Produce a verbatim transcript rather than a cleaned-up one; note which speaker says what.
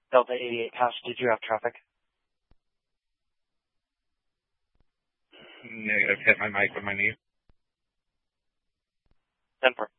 Speaker 1: Delta eighty-eight Pass, did you have traffic?
Speaker 2: Negative. Hit my mic with my knee.
Speaker 1: ten four.